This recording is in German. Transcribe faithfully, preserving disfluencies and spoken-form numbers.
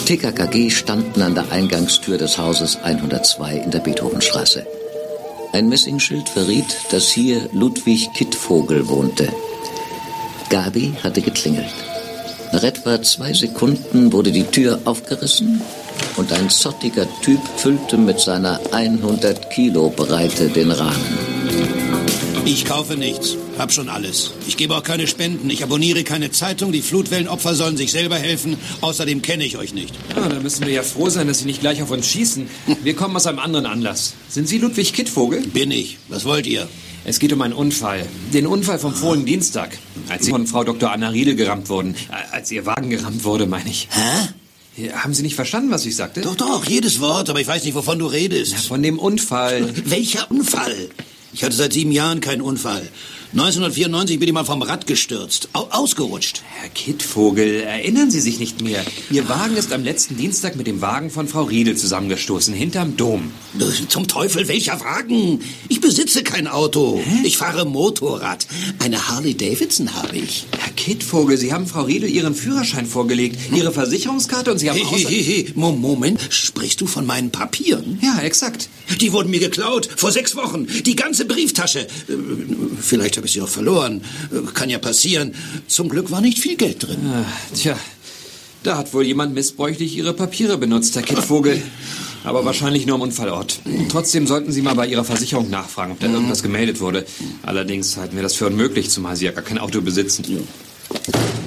T K K G standen an der Eingangstür des Hauses hundertzwei in der Beethovenstraße. Ein Messingschild verriet, dass hier Ludwig Kittvogel wohnte. Gabi hatte geklingelt. Nach etwa zwei Sekunden wurde die Tür aufgerissen und ein zottiger Typ füllte mit seiner hundert Kilo Breite den Rahmen. Ich kaufe nichts. Hab schon alles. Ich gebe auch keine Spenden. Ich abonniere keine Zeitung. Die Flutwellenopfer sollen sich selber helfen. Außerdem kenne ich euch nicht. Ja, da müssen wir ja froh sein, dass Sie nicht gleich auf uns schießen. Wir kommen aus einem anderen Anlass. Sind Sie Ludwig Kittvogel? Bin ich. Was wollt ihr? Es geht um einen Unfall. Den Unfall vom vorigen Dienstag. Als Sie von Frau Doktor Anna Riedel gerammt wurden. Als Ihr Wagen gerammt wurde, meine ich. Hä? Haben Sie nicht verstanden, was ich sagte? Doch, doch, jedes Wort. Aber ich weiß nicht, wovon du redest. Ja, von dem Unfall. Welcher Unfall? Ich hatte seit sieben Jahren keinen Unfall. neunzehnhundertvierundneunzig bin ich mal vom Rad gestürzt. Au- ausgerutscht. Herr Kittvogel, erinnern Sie sich nicht mehr. Ihr Wagen ist am letzten Dienstag mit dem Wagen von Frau Riedel zusammengestoßen, hinterm Dom. Zum Teufel, welcher Wagen? Ich besitze kein Auto. Hä? Ich fahre Motorrad. Eine Harley-Davidson habe ich. Herr Kittvogel, Sie haben Frau Riedel Ihren Führerschein vorgelegt, Ihre Versicherungskarte und Sie haben... Hey, hey, hey, Moment, sprichst du von meinen Papieren? Ja, exakt. Die wurden mir geklaut, vor sechs Wochen. Die ganze Brieftasche. Vielleicht habe ich sie auch verloren. Kann ja passieren. Zum Glück war nicht viel Geld drin. Ah, tja, da hat wohl jemand missbräuchlich Ihre Papiere benutzt, Herr Kittvogel. Aber wahrscheinlich nur am Unfallort. Trotzdem sollten Sie mal bei Ihrer Versicherung nachfragen, ob da irgendwas gemeldet wurde. Allerdings halten wir das für unmöglich, zumal Sie ja gar kein Auto besitzen.